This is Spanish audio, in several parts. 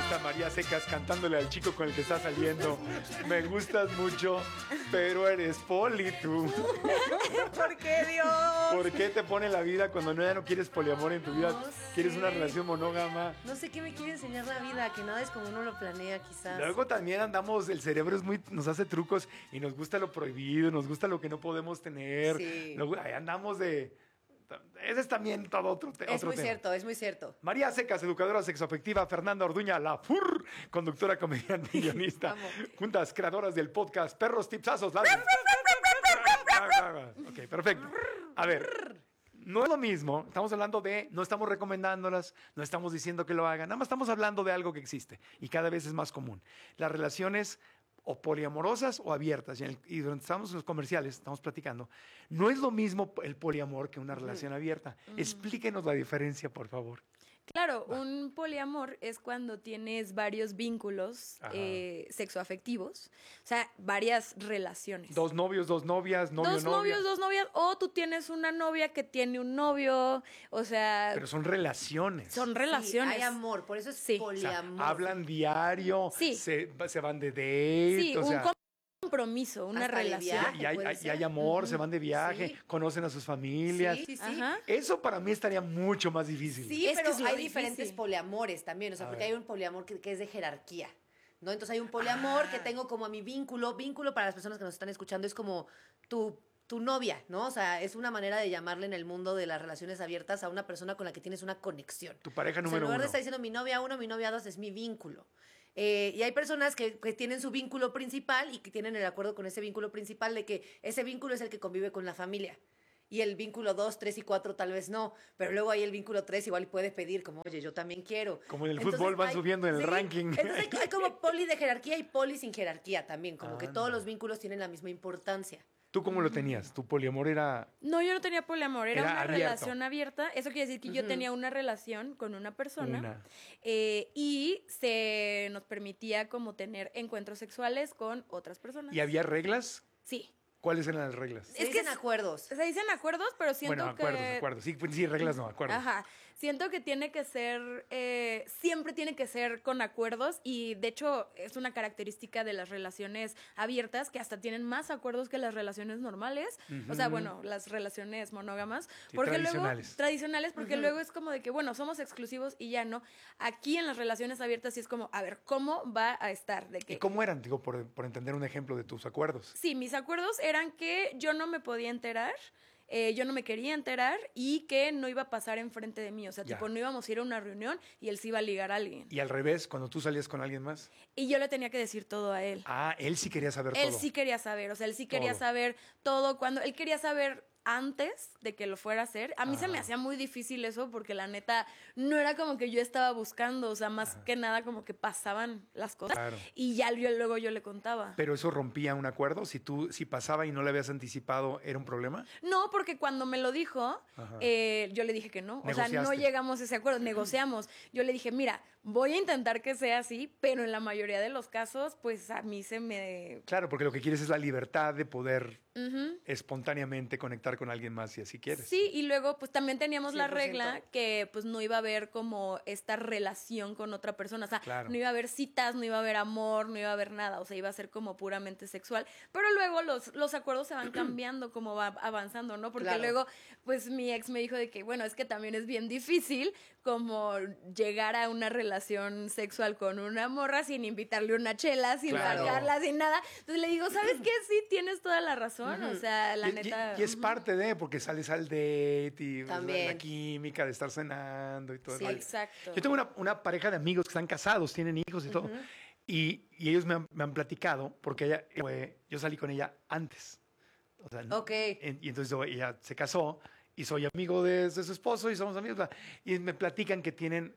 encanta María Secas cantándole al chico con el que está saliendo. Me gustas mucho, pero eres poli tú. ¿Por qué, Dios? ¿Por qué te pone la vida cuando ya no quieres poliamor en tu vida? No ¿Quieres sé. una relación monógama? No sé qué me quiere enseñar la vida, que nada es como uno lo planea, quizás. Luego también andamos, el cerebro nos hace trucos y nos gusta lo prohibido, nos gusta lo que no podemos tener. Sí. Luego, ahí andamos de... Ese es también todo otro tema. Es muy cierto, es muy cierto. María Secas, educadora sexoafectiva, Fernanda Orduña, la FUR, conductora, comediante y guionista. Vamos. Juntas, creadoras del podcast Perros Tipsazos. Ok, perfecto. A ver, no es lo mismo, estamos hablando de, no estamos recomendándolas, no estamos diciendo que lo hagan, nada más estamos hablando de algo que existe y cada vez es más común. Las relaciones o poliamorosas o abiertas. Y durante estamos en los comerciales, estamos platicando, no es lo mismo el poliamor que una relación abierta. Explíquenos la diferencia, por favor. Claro, un poliamor es cuando tienes varios vínculos sexoafectivos, o sea, varias relaciones. Dos novios, dos novias, novio, Dos novia. novios, dos novias, o tú tienes una novia que tiene un novio, o sea, Pero son relaciones. son Sí, relaciones. hay amor, por eso es Sí. O sea, poliamor. hablan diario, Sí. se van de date, Sí, o sea, compromiso, una Hasta de relación. viaje. y hay, puede y ser. hay amor, se van de viaje, Sí. conocen a sus familias. Sí, sí, sí. Ajá. Eso para mí estaría mucho más difícil. Sí, Es que pero es lo hay difícil. diferentes poliamores también, o sea, A porque ver. hay un poliamor que es de jerarquía, ¿no? Entonces hay un poliamor que tengo como a mi vínculo para las personas que nos están escuchando es como tu novia, ¿no? O sea, es una manera de llamarle en el mundo de las relaciones abiertas a una persona con la que tienes una conexión. Tu pareja O sea, número en lugar uno. de estar diciendo mi novia 1, mi novia 2, es mi vínculo. Y hay personas que tienen su vínculo principal y que tienen el acuerdo con ese vínculo principal de que ese vínculo es el que convive con la familia. Y el vínculo 2, 3 y 4 tal vez no, pero luego ahí el vínculo 3 igual puede pedir como, oye, yo también quiero. Como en el fútbol van subiendo en el ranking. Entonces hay como poli de jerarquía y poli sin jerarquía también, como que todos los vínculos tienen la misma importancia. ¿Tú cómo lo tenías? ¿Tu poliamor era...? No, yo no tenía poliamor, era Era una abierto. relación abierta. Eso quiere decir que yo tenía una relación con una persona Una. Y se nos permitía como tener encuentros sexuales con otras personas. ¿Y había reglas? Sí. ¿Cuáles eran las reglas? Se dicen acuerdos. Se dicen acuerdos, pero siento Bueno, que... acuerdos. Sí, pues, sí, reglas no, acuerdos. Ajá. Siento que tiene que ser, siempre tiene que ser con acuerdos y de hecho es una característica de las relaciones abiertas que hasta tienen más acuerdos que las relaciones normales. O sea, bueno, las relaciones monógamas. Sí, porque tradicionales. luego, tradicionales, porque luego es como de que, bueno, somos exclusivos y ya no. Aquí en las relaciones abiertas sí es como, a ver, ¿cómo va a estar? De que, ¿Y cómo eran? Digo, por entender un ejemplo de tus acuerdos. Sí, mis acuerdos eran que yo no me podía enterar, yo no me quería enterar y que no iba a pasar enfrente de mí. O sea, Ya. tipo, no íbamos a ir a una reunión y él se iba a ligar a alguien. Y al revés, cuando tú salías con alguien más. Y yo le tenía que decir todo a él. Ah, él sí quería saber Él todo. sí quería saber, o sea, él sí quería Todo. saber todo cuando él quería saber antes de que lo fuera a hacer. A mí se me hacía muy difícil eso porque la neta no era como que yo estaba buscando, o sea, más que nada como que pasaban las cosas Claro. y ya luego yo le contaba. Pero eso rompía un acuerdo. Si pasaba y no le habías anticipado, ¿era un problema? No, porque cuando me lo dijo, Ajá. yo le dije que no. O sea, no Negociaste. llegamos a ese acuerdo, negociamos. Yo le dije, mira, voy a intentar que sea así, pero en la mayoría de los casos, pues a mí se me... Claro, porque lo que quieres es la libertad de poder espontáneamente conectar con alguien más si así quieres. Sí, y luego pues también teníamos la 100%. regla que pues no iba a haber como esta relación con otra persona, o sea, Claro. no iba a haber citas, no iba a haber amor, no iba a haber nada, o sea, iba a ser como puramente sexual, pero luego los acuerdos se van cambiando como va avanzando, ¿no? Porque Claro. luego pues mi ex me dijo de que bueno, es que también es bien difícil como llegar a una relación sexual con una morra sin invitarle una chela, sin Claro. sacarla, sin nada. Entonces le digo, ¿sabes qué? Sí, tienes toda la razón, o sea, la Y- neta... y es parte de, porque sales al date y pues, También. la química de estar cenando y todo Sí, el rollo. exacto. Yo tengo una pareja de amigos que están casados, tienen hijos y todo. Y ellos me han platicado, porque yo salí con ella antes. O sea, Ok. y entonces ella se casó y soy amigo de su esposo y somos amigos. Bla. Y me platican que tienen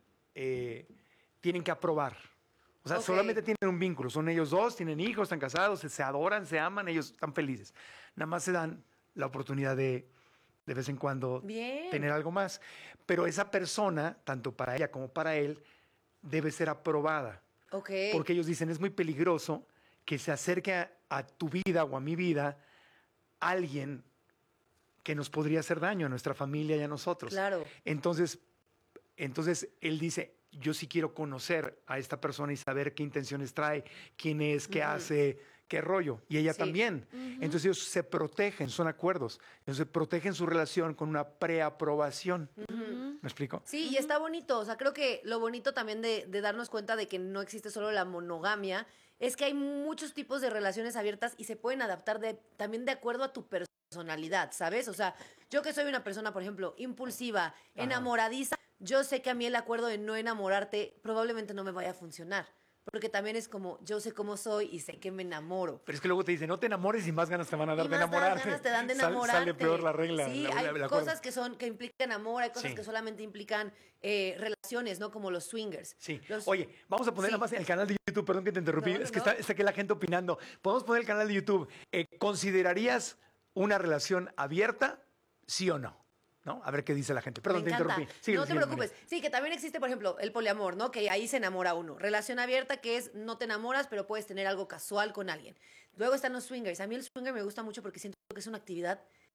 que aprobar. O sea, Ok. solamente tienen un vínculo. Son ellos dos, tienen hijos, están casados, se adoran, se aman, ellos están felices. Nada más se dan la oportunidad de vez en cuando Bien. tener algo más. Pero esa persona, tanto para ella como para él, debe ser aprobada. Ok. Porque ellos dicen, es muy peligroso que se acerque a tu vida o a mi vida alguien que nos podría hacer daño a nuestra familia y a nosotros. Claro. Entonces él dice, yo sí quiero conocer a esta persona y saber qué intenciones trae, quién es, qué hace, qué rollo. Y ella Sí. también. Entonces ellos se protegen, son acuerdos. Entonces protegen su relación con una preaprobación. ¿Me explico? Sí, y está bonito. O sea, creo que lo bonito también de darnos cuenta de que no existe solo la monogamia es que hay muchos tipos de relaciones abiertas y se pueden adaptar también de acuerdo a tu personalidad, ¿sabes? O sea, yo que soy una persona, por ejemplo, impulsiva, enamoradiza, yo sé que a mí el acuerdo de no enamorarte probablemente no me vaya a funcionar. Porque también es como, yo sé cómo soy y sé que me enamoro. Pero es que luego te dicen, no te enamores y más ganas te van a dar Y de más enamorarte. ganas te dan de Sale enamorarte. peor la regla. Sí, la- hay la- el acuerdo. cosas que implican amor, hay cosas Sí. que solamente implican relaciones, ¿no? Como los swingers. Sí. Los- Oye, vamos a poner Sí. nada más el canal de YouTube, perdón que te interrumpí, No, no, es que no. está aquí la gente opinando. Podemos poner el canal de YouTube. ¿Considerarías una relación abierta, sí o no? ¿No? A ver qué dice la gente. Perdón, Me te encanta. interrumpí. Síguele, No te síguele, preocupes. María. Sí, que también existe, por ejemplo, el poliamor, ¿no? Que ahí se enamora uno. Relación abierta, que es no te enamoras, pero puedes tener algo casual con alguien. Luego están los swingers. A mí el swinger me gusta mucho porque siento que es una actividad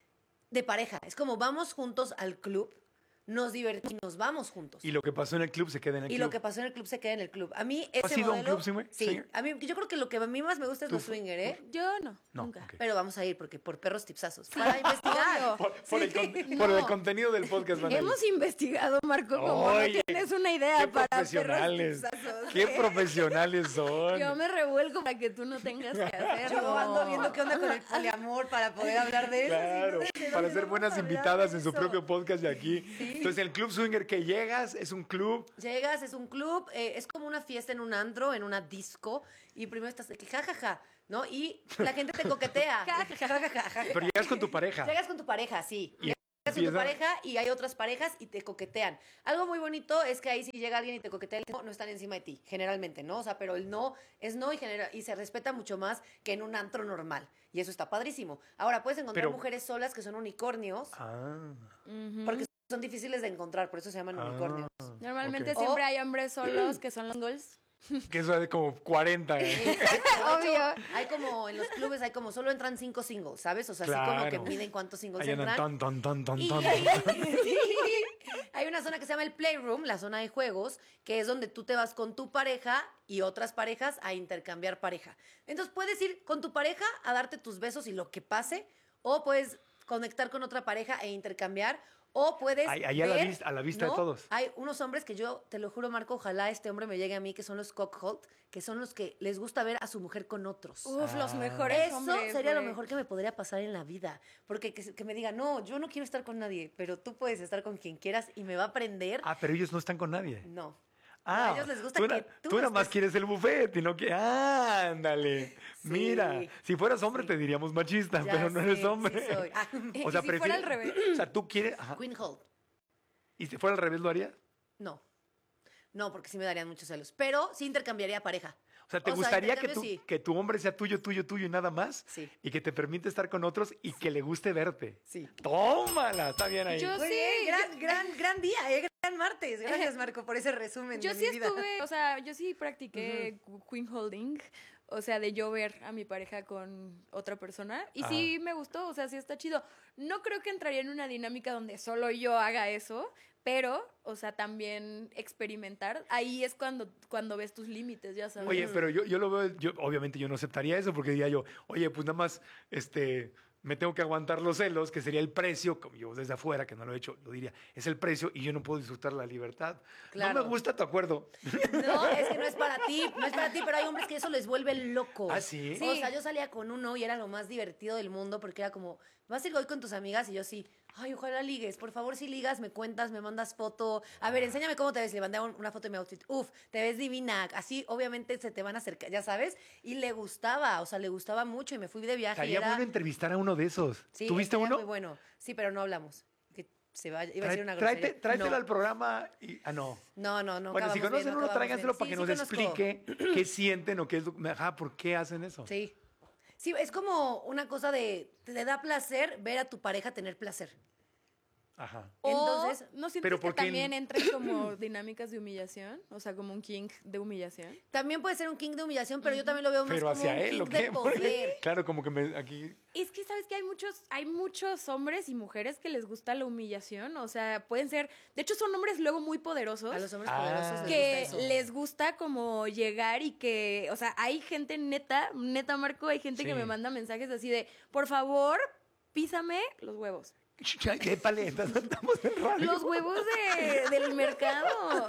de pareja. Es como vamos juntos al club, nos divertimos, nos vamos juntos. Y lo que pasó en el club se queda en el Y club. lo que pasó en el club se queda en el club. A mí ese has ido a un modelo... club swinger? Sí. ¿Swinger? A mí, yo creo que lo que a mí más me gusta es los swinger, ¿eh? Yo no, No, nunca. ok. Pero vamos a ir porque por perros tipsazos. Para investigar. Por el, Sí. por el No. contenido del podcast, Manuel. Hemos investigado, Marco, como Oye, no tienes una idea qué para profesionales. perros tipsazos. Qué profesionales son. Yo me revuelco para que tú no tengas que hacerlo. Yo ando viendo qué onda con el poliamor para poder hablar de eso. Claro, si no, ¿de para dónde ser vamos buenas a hablar invitadas de en su eso? propio podcast de aquí. Entonces, el club swinger que llegas es un club. Llegas, es un club, es como una fiesta en un antro, en una disco, y primero estás de que jajaja, ¿no? Y la gente te coquetea. Jajaja. Pero llegas con tu pareja. Llegas con tu pareja, sí. Y Llegas con tu empieza- pareja y hay otras parejas y te coquetean. Algo muy bonito es que ahí si llega alguien y te coquetea, no están encima de ti, generalmente, ¿no? O sea, pero el no es no y se respeta mucho más que en un antro normal. Y eso está padrísimo. Ahora, puedes encontrar Pero- mujeres solas que son unicornios, Ah, porque son difíciles de encontrar, por eso se llaman unicornios. Normalmente ok. siempre hay hombres solos que son los goals. que eso es de como 40. Exacto. De hecho, Obvio. hay como, en los clubes hay como, solo entran 5 singles, ¿sabes? O sea, así como que Claro. miden cuántos singles Ahí andan entran. ton. Y hay una zona que se llama el playroom, la zona de juegos, que es donde tú te vas con tu pareja y otras parejas a intercambiar pareja. Entonces puedes ir con tu pareja a darte tus besos y lo que pase, o puedes conectar con otra pareja e intercambiar, o puedes Ahí a la vista de todos. Hay unos hombres que yo, te lo juro, Marco, ojalá este hombre me llegue a mí, que son los cockhold, que son los que les gusta ver a su mujer con otros. Uf, los Ah. mejores Eso hombres, sería lo güey. mejor que me podría pasar en la vida. Porque que me diga, no, yo no quiero estar con nadie, pero tú puedes estar con quien quieras y me va a aprender. Ah, pero ellos no están con nadie. No. Ah, a ellos les gusta tú, que tú tú nada más estés- quieres el buffet y no que. Ah, ándale. Sí. Mira, si fueras hombre Sí. te diríamos machista, Ya pero no eres sé, hombre. sí soy. Ah, O sea, ¿Y si fuera al prefieres- revés? O sea, tú quieres. Ajá. Queen Hold. ¿Y si fuera al revés lo harías? No. No, porque sí me darían muchos celos. Pero sí intercambiaría pareja. O sea, ¿te O sea, gustaría que, intercambio sí. que tu hombre sea tuyo y nada más? Sí. Y que te permite estar con otros y que le guste verte. Sí. Tómala, está bien ahí. Yo Muy sí, bien, gran día, gran martes. Gracias, Marco, por ese resumen Yo de sí mi vida. estuve, o sea, yo sí practiqué queen holding, o sea, de yo ver a mi pareja con otra persona. Y sí me gustó, o sea, sí está chido. No creo que entraría en una dinámica donde solo yo haga eso, pero, o sea, también experimentar. Ahí es cuando ves tus límites, ya sabes. Oye, pero yo lo veo, obviamente yo no aceptaría eso porque diría yo, oye, pues nada más, me tengo que aguantar los celos, que sería el precio, como yo desde afuera, que no lo he hecho, lo diría, es el precio y yo no puedo disfrutar la libertad. Claro. No me gusta tu acuerdo. No, es que no es para ti, pero hay hombres que eso les vuelve loco. ¿Ah, sí? O sea, yo salía con uno y era lo más divertido del mundo porque era como, ¿vas a ir hoy con tus amigas? Y yo sí, ay, ojalá ligues, por favor, si ligas, me cuentas, me mandas foto. A ver, enséñame cómo te ves. Le mandé una foto de mi outfit. Uf, te ves divina. Así, obviamente, se te van a acercar, ya sabes. Y le gustaba, o sea, le gustaba mucho y me fui de viaje. y Estaría era... bueno entrevistar a uno de esos. Sí, ¿Tuviste estaría uno? muy bueno. Sí, pero no hablamos. Que se va, iba a decir una grosería. Tráetelo No. al programa y... Ah, no. No. Bueno, si acabamos conocen bien, no uno, acabamos tráiganselo bien. para que Sí, nos sí conozco. explique qué sienten o qué es lo... Ajá, ¿por qué hacen eso? Sí. Sí, es como una cosa de, te da placer ver a tu pareja tener placer. Ajá. O Entonces, ¿no sientes pero que ¿por qué también entran como dinámicas de humillación? O sea, como un king de humillación. también puede ser un king de humillación, pero yo también lo veo más Pero como hacia un él, king ¿o de qué? poder. Claro, como que aquí... Es que, ¿sabes que hay muchos hombres y mujeres que les gusta la humillación? O sea, pueden ser... De hecho, son hombres luego muy poderosos. A los hombres Ah. poderosos les Que gusta eso. les gusta como llegar y que... O sea, hay gente neta, Marco, hay gente que Sí. me manda mensajes así de, por favor, písame los huevos. ¿Qué paleta? Estamos en radio. Los huevos del mercado.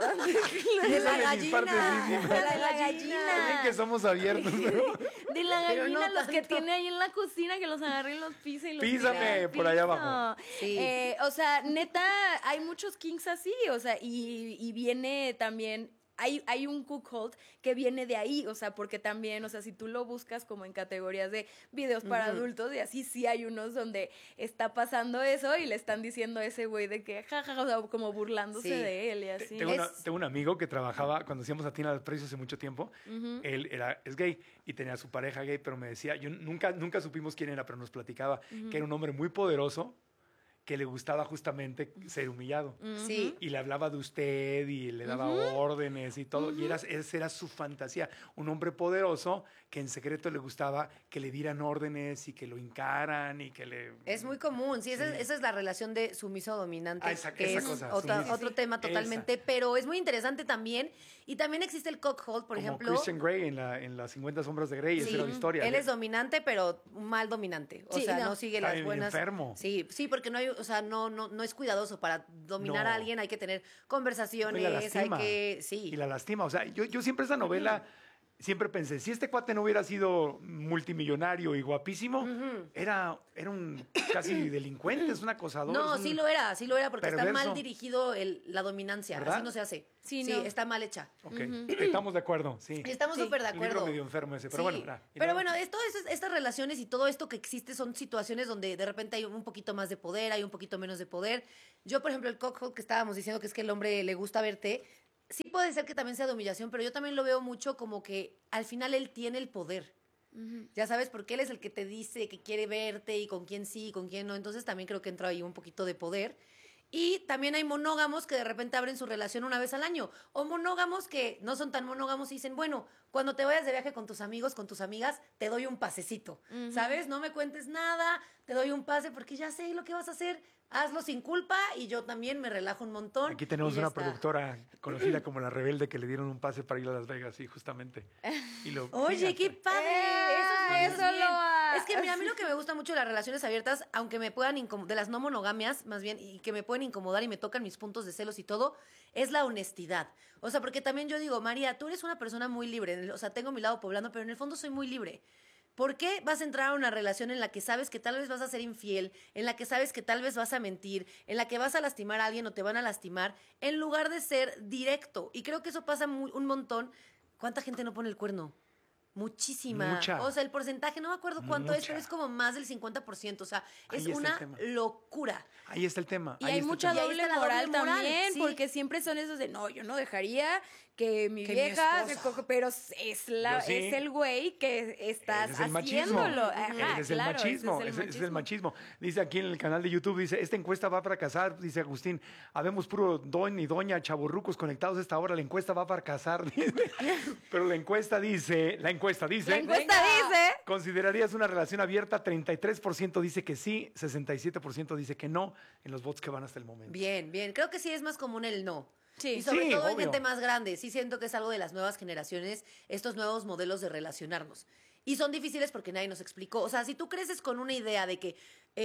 De la Esa de mis partes gallina. íntimas. De la Está gallina. bien que somos abiertos, pero... De la Pero gallina, no los que tanto. tiene ahí en la cocina, que los agarre y los pisa y los Písame tira al por allá piso. abajo. Sí. O sea, neta, hay muchos kings así, o sea, y viene también... Hay un cuckold que viene de ahí, o sea, porque también, o sea, si tú lo buscas como en categorías de videos para adultos y así, sí hay unos donde está pasando eso y le están diciendo a ese güey de que jajaja, o sea, como burlándose Sí. de él y así. Tengo un amigo que trabajaba cuando hacíamos a Tina del Precio hace mucho tiempo. Él es gay y tenía su pareja gay, pero me decía, nunca supimos quién era, pero nos platicaba que era un hombre muy poderoso que le gustaba justamente ser humillado. Sí. Y le hablaba de usted y le daba órdenes y todo. Y esa era su fantasía. Un hombre poderoso que en secreto le gustaba que le dieran órdenes y que lo hincaran y que le... Es muy común, sí, esa es la relación de sumiso-dominante, Ah, esa que es cosa, otro tema totalmente, pero es muy interesante también. Y también existe el cuckold, por Como ejemplo. Christian Grey en las 50 sombras de Grey. Sí, Esa era la historia. él es dominante, pero un mal dominante. O Sí, sea, no. no sigue Está las bien buenas. enfermo. Sí, sí, porque no hay, o sea, no es cuidadoso. Para dominar No. a alguien hay que tener Y la conversaciones, hay lastima. que. Sí. Y la lastima. O sea, yo siempre esa novela, siempre pensé, si este cuate no hubiera sido multimillonario y guapísimo, era un casi delincuente, es un acosador. No, es un- sí lo era, porque está perverso. mal dirigido la dominancia. ¿Verdad? Así no se hace. Sí, Sí, no. está mal hecha. Ok, estamos de acuerdo, sí. Estamos Sí. súper de El libro acuerdo. medio enfermo ese, pero Sí. bueno. mira, y Pero luego- bueno, estas relaciones y todo esto que existe son situaciones donde de repente hay un poquito más de poder, hay un poquito menos de poder. Yo, por ejemplo, el cuckold que estábamos diciendo que es que el hombre le gusta verte, sí puede ser que también sea de humillación, pero yo también lo veo mucho como que al final él tiene el poder. Ya sabes, porque él es el que te dice que quiere verte y con quién sí y con quién no. Entonces también creo que entra ahí un poquito de poder. Y también hay monógamos que de repente abren su relación una vez al año. O monógamos que no son tan monógamos y dicen, bueno, cuando te vayas de viaje con tus amigos, con tus amigas, te doy un pasecito. ¿Sabes? No me cuentes nada, te doy un pase porque ya sé lo que vas a hacer. Hazlo sin culpa y yo también me relajo un montón. Aquí tenemos y ya una está. productora conocida como La Rebelde que le dieron un pase para ir a Las Vegas, sí, justamente. Y lo, Oye, qué padre. Eso Eso es lo ha- Es que mira, a mí lo que me gusta mucho de las relaciones abiertas, aunque me puedan incomodar, de las no monogamias, más bien, y que me pueden incomodar y me tocan mis puntos de celos y todo, es la honestidad. O sea, porque también yo digo, María, tú eres una persona muy libre. O sea, tengo mi lado poblano, pero en el fondo soy muy libre. ¿Por qué vas a entrar a una relación en la que sabes que tal vez vas a ser infiel, en la que sabes que tal vez vas a mentir, en la que vas a lastimar a alguien o te van a lastimar, en lugar de ser directo? Y creo que eso pasa un montón. ¿Cuánta gente no pone el cuerno? Muchísima. Mucha. O sea, el porcentaje, no me acuerdo cuánto es, Mucha. pero es como más del 50%. O sea, Ahí es está el una tema. locura. Ahí está el tema. Y ahí hay está el mucha tema. Y ahí doble está la moral doble moral, también, sí. porque siempre son esos de, no, yo no dejaría que mi Que mi vieja se esposa. coja, pero es Yo sí. Eh, el güey que estás Ese es el machismo. haciéndolo. Ajá, Ese es el claro, machismo. ese Ese es el machismo. Dice aquí en el canal de YouTube, dice, esta encuesta va a fracasar, dice Agustín. Habemos puro don y doña chavorrucos conectados a esta hora. La encuesta va a fracasar. Dice. Pero la encuesta dice, La encuesta dice, ¿considerarías una relación abierta? 33% dice que sí, 67% dice que no, en los votos que van hasta el momento. Bien, bien. Creo que sí es más común el no. Sí. Y sobre Sí, todo en obvio. gente más grande. Sí siento que es algo de las nuevas generaciones, estos nuevos modelos de relacionarnos. Y son difíciles porque nadie nos explicó. O sea, si tú creces con una idea de que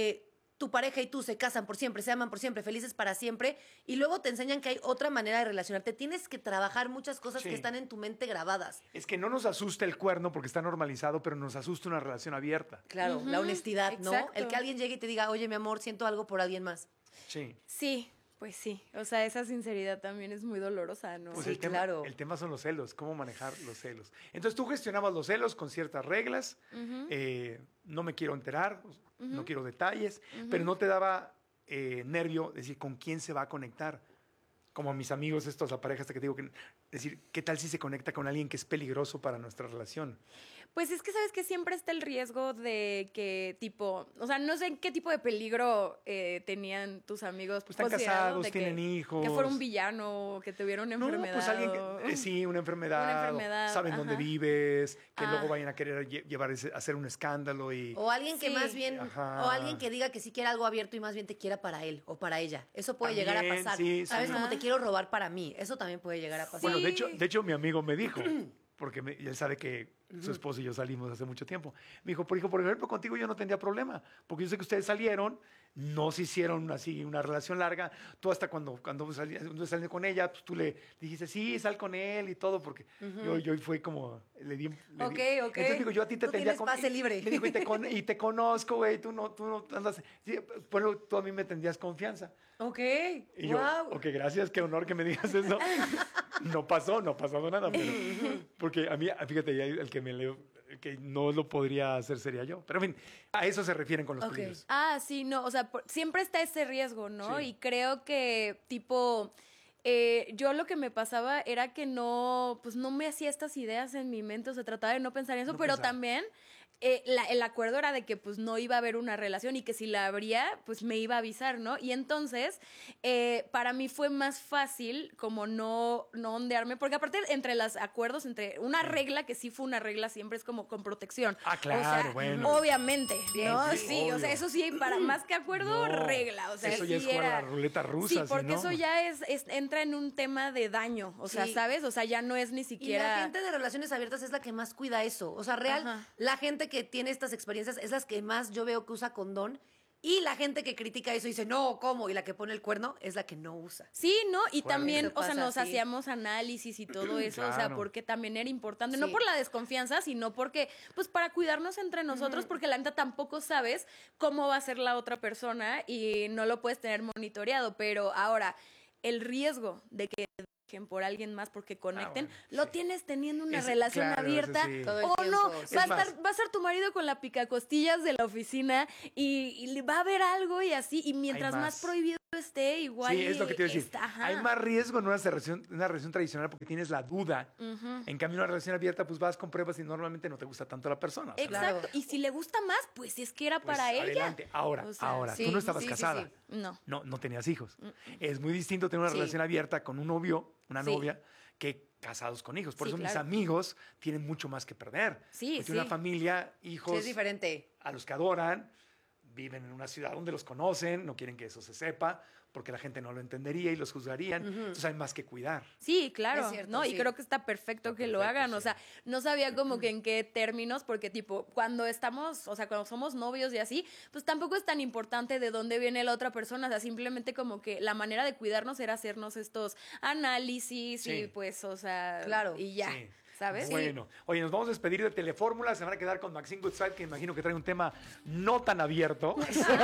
tu pareja y tú se casan por siempre, se aman por siempre, felices para siempre, y luego te enseñan que hay otra manera de relacionarte, tienes que trabajar muchas cosas Sí. que están en tu mente grabadas. Es que no nos asusta el cuerno porque está normalizado, pero nos asusta una relación abierta. Claro, la honestidad, ¿no? exacto. El que alguien llegue y te diga, oye, mi amor, siento algo por alguien más. Sí. Sí, pues sí. O sea, esa sinceridad también es muy dolorosa, ¿no? Pues Sí, el tema, claro. el tema son los celos, cómo manejar los celos. Entonces tú gestionabas los celos con ciertas reglas, no me quiero enterar, no quiero detalles, pero no te daba nervio decir con quién se va a conectar. Como a mis amigos estos, la pareja esta que te digo que decir, ¿qué tal si se conecta con alguien que es peligroso para nuestra relación? Pues es que sabes que siempre está el riesgo de que tipo, o sea, no sé en qué tipo de peligro tenían tus amigos. Pues están considerado casados, de tienen hijos. Que fuera un villano, que tuviera una enfermedad. Pues alguien sí, una enfermedad. Una enfermedad, Saben dónde ajá. vives, que luego vayan a querer hacer un escándalo y... O alguien que Sí. más bien, Ajá. o alguien que diga que sí quiere algo abierto y más bien te quiera para él o para ella. Eso puede llegar a También, pasar. sí, ¿Sabes? sí. Como te quiero robar para mí. Eso también puede llegar a pasar. Bueno, Sí. de hecho, mi amigo me dijo, porque él sabe que su esposo y yo salimos hace mucho tiempo. Me dijo, por ejemplo, contigo yo no tendría problema, porque yo sé que ustedes salieron, no se hicieron así una relación larga. Tú hasta cuando saliste con ella, pues tú le dijiste, sí, sal con él y todo, porque yo fui como, le di. Ok. Entonces digo, yo a ti te Tú tendría tienes pase libre. Me dijo, y te conozco, güey, tú no andas, sí, bueno, tú a mí me tendrías confianza. Ok. Y yo, Wow. ok, gracias, qué honor que me digas eso. No ha pasado nada, pero porque a mí, fíjate, ya el que no lo podría hacer sería yo. Pero en fin, a eso se refieren con los Ok. peligros. Ah, sí, no, o sea, siempre está ese riesgo, ¿no? Sí. Y creo que, tipo, yo lo que me pasaba era que no, pues no me hacía estas ideas en mi mente, o sea, trataba de no pensar en eso, No pero pensar. también el acuerdo era de que pues no iba a haber una relación y que si la habría, pues me iba a avisar, ¿no? Y entonces, para mí fue más fácil como no ondearme, porque aparte entre los acuerdos, entre una regla, que sí fue una regla, siempre es como con protección. Ah, claro, o sea, bueno. Obviamente, ¿no? Sí, Sí, o sea, obvio. eso sí, para más que acuerdo, No, regla, o sea, eso ya sí es jugar a era... la ruleta rusa. Sí, si porque no, eso ya entra en un tema de daño, o sea, Sí. ¿sabes? O sea, ya no es ni Y siquiera... la gente de relaciones abiertas es la que más cuida eso. O sea, real, Ajá. la gente que tiene estas experiencias es la que más yo veo que usa condón. Y la gente que critica eso y dice, no, ¿cómo? Y la que pone el cuerno es la que no usa. Sí, ¿no? Y Fuera. también, Eso o sea, pasa, nos sí. hacíamos análisis y todo eso, o sea, Claro. porque también era importante, no Sí. por la desconfianza, sino porque, pues, para cuidarnos entre nosotros, porque la neta tampoco sabes cómo va a ser la otra persona y no lo puedes tener monitoreado, pero ahora, el riesgo de que dejen por alguien más porque conecten, bueno, lo sí. tienes teniendo una Es- relación claro, eso abierta, sí. Todo el o no, tiempo, sí. va a Es más- estar tu marido con la picacostillas de la oficina y le va a haber algo y así, y mientras más más. prohibido esté, igual Sí, es lo que te iba a decir. está, ajá. Hay más riesgo en una relación tradicional porque tienes la duda. En cambio, en una relación abierta, pues vas con pruebas y normalmente no te gusta tanto la persona. O sea, Exacto. Claro. Y si le gusta más, pues es que era pues, para ella. adelante. Ahora, O sea, sí, tú no estabas sí, sí, casada. sí. No. No tenías hijos. Es muy distinto tener una Sí. relación abierta con un novio, una Sí. novia, que casados con hijos. Por Sí, eso mis claro. amigos tienen mucho más que perder. Sí, Porque una sí. familia, Sí, hijos es diferente. a los que adoran, viven en una ciudad donde los conocen, no quieren que eso se sepa, porque la gente no lo entendería y los juzgarían. Entonces hay más que cuidar. Sí, claro, Es cierto, ¿no? sí. Y creo que está perfecto Está que lo perfecto, hagan, sí. o sea, no sabía como que en qué términos, porque tipo, cuando estamos, o sea, cuando somos novios y así, pues tampoco es tan importante de dónde viene la otra persona, o sea, simplemente como que la manera de cuidarnos era hacernos estos análisis Sí. y pues, o sea, Claro. y ya, Sí. ¿sabes? Bueno, oye, nos vamos a despedir de Telefórmula, se van a quedar con Maxine Goodside, que imagino que trae un tema no tan abierto.